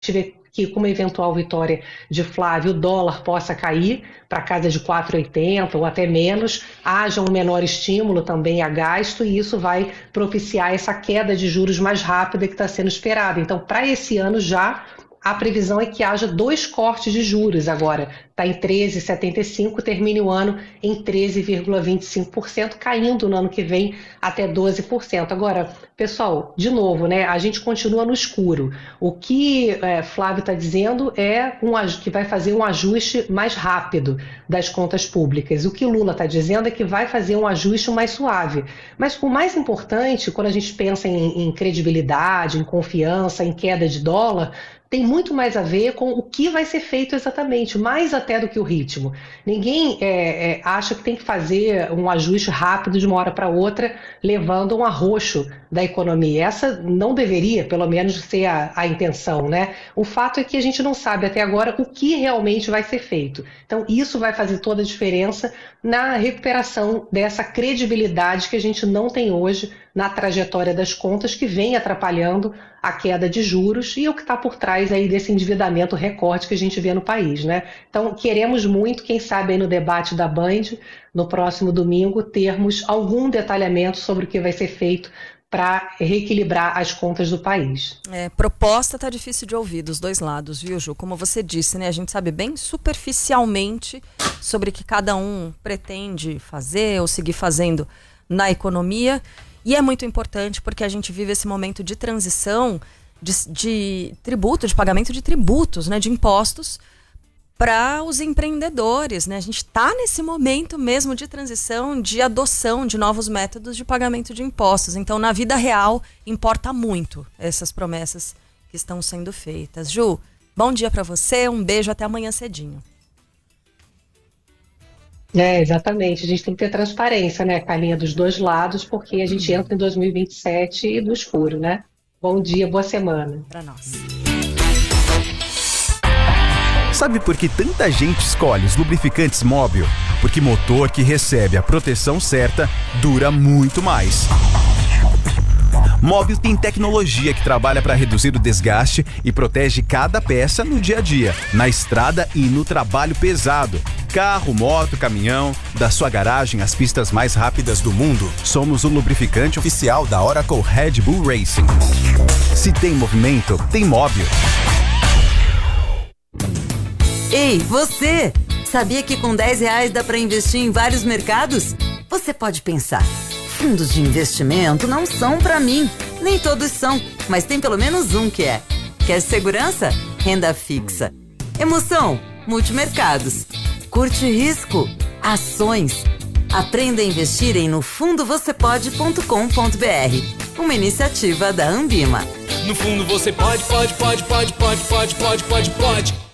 vê que com uma eventual vitória de Flávio, o dólar possa cair para casa de 4,80 ou até menos, haja um menor estímulo também a gasto e isso vai propiciar essa queda de juros mais rápida que está sendo esperada. Então, para esse ano já, a previsão é que haja 2 cortes de juros agora. Está em 13,75, termine o ano em 13,25%, caindo no ano que vem até 12%. Agora, pessoal, de novo, né, a gente continua no escuro. O que Flávio está dizendo é que vai fazer um ajuste mais rápido das contas públicas. O que Lula está dizendo é que vai fazer um ajuste mais suave. Mas o mais importante, quando a gente pensa em credibilidade, em confiança, em queda de dólar, tem muito mais a ver com o que vai ser feito exatamente, mais até do que o ritmo. Ninguém acha que tem que fazer um ajuste rápido de uma hora para outra, levando um arroxo da economia. Essa não deveria, pelo menos, ser a intenção, né? O fato é que a gente não sabe até agora o que realmente vai ser feito. Então, isso vai fazer toda a diferença na recuperação dessa credibilidade que a gente não tem hoje na trajetória das contas, que vem atrapalhando a queda de juros e o que está por trás aí desse endividamento recorde que a gente vê no país, né? Então, queremos muito, quem sabe aí no debate da Band, no próximo domingo, termos algum detalhamento sobre o que vai ser feito para reequilibrar as contas do país. Proposta tá difícil de ouvir dos dois lados, viu, Ju? Como você disse, né? A gente sabe bem superficialmente sobre o que cada um pretende fazer ou seguir fazendo na economia. E é muito importante porque a gente vive esse momento de transição de tributo, de pagamento de tributos, né, de impostos para os empreendedores, né? A gente está nesse momento mesmo de transição, de adoção de novos métodos de pagamento de impostos. Então, na vida real, importa muito essas promessas que estão sendo feitas. Ju, bom dia para você, um beijo, até amanhã cedinho. Exatamente. A gente tem que ter transparência, né, Carlinha, dos dois lados, porque a gente entra em 2027 e do escuro, né? Bom dia, boa semana. Para nós. Sabe por que tanta gente escolhe os lubrificantes Móbil? Porque motor que recebe a proteção certa dura muito mais. Móbil tem tecnologia que trabalha para reduzir o desgaste e protege cada peça no dia a dia, na estrada e no trabalho pesado. Carro, moto, caminhão, da sua garagem às pistas mais rápidas do mundo, somos o lubrificante oficial da Oracle Red Bull Racing. Se tem movimento, tem Móbil. Ei, você! Sabia que com R$10 dá para investir em vários mercados? Você pode pensar, fundos de investimento não são para mim. Nem todos são, mas tem pelo menos um que é. Quer segurança? Renda fixa. Emoção? Multimercados. Curte risco? Ações. Aprenda a investir em nofundovocepode.com.br. Uma iniciativa da Ambima. No fundo você pode.